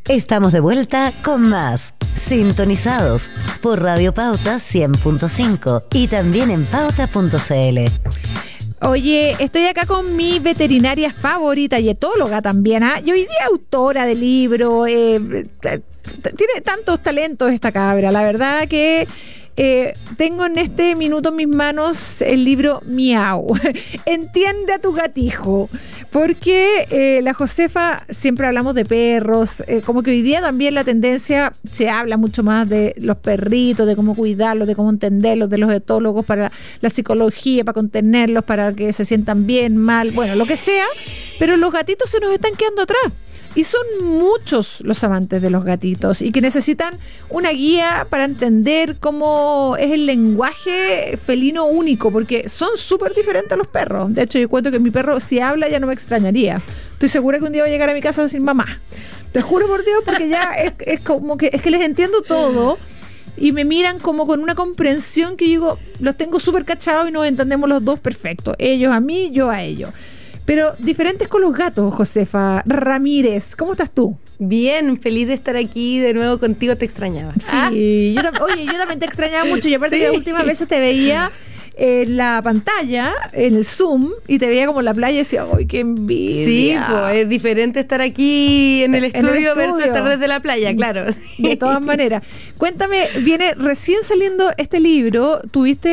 Estamos de vuelta con más Sintonizados por Radio Pauta 100.5 y también en pauta.cl. Oye, estoy acá con mi veterinaria favorita y etóloga también, y hoy día autora de libro. Tiene tantos talentos esta cabra. La verdad que tengo en este minuto en mis manos el libro Miau. Entiende a tu gatijo. Porque la Josefa, siempre hablamos de perros, como que hoy día también la tendencia, se habla mucho más de los perritos, de cómo cuidarlos, de cómo entenderlos, de los etólogos para la psicología, para contenerlos, para que se sientan bien, mal, bueno, lo que sea, pero los gatitos se nos están quedando atrás. Y son muchos los amantes de los gatitos y que necesitan una guía para entender cómo es el lenguaje felino único, porque son súper diferentes a los perros. De hecho, yo cuento que mi perro, si habla, ya no me extrañaría. Estoy segura que un día voy a llegar a mi casa a decir mamá. Te juro por Dios, porque ya es como que es que les entiendo todo y me miran como con una comprensión que digo, los tengo súper cachados y nos entendemos los dos perfecto. Ellos a mí, yo a ellos. Pero diferentes con los gatos, Josefa Ramírez. ¿Cómo estás tú? Bien, feliz de estar aquí de nuevo contigo, te extrañaba. Sí, yo también te extrañaba mucho y aparte Sí. que las últimas veces te veía en la pantalla, en el Zoom, y te veía como en la playa y decía, ¡ay, qué envidia! Sí, pues es diferente estar aquí en el estudio versus estar desde la playa, claro. De todas maneras. Cuéntame, viene recién saliendo este libro, tuviste